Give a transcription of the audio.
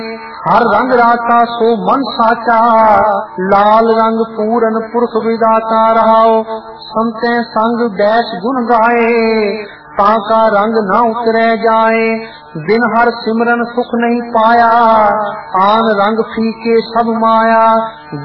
हर रंग राता सो मन साचा, लाल रंग पूरन पुरख विदाता रहाओ। संते संग बैस गुण गाए, ताका रंग न उतरे जाए। बिन हर सिमरन सुख नहीं पाया, आन रंग फीके सब माया।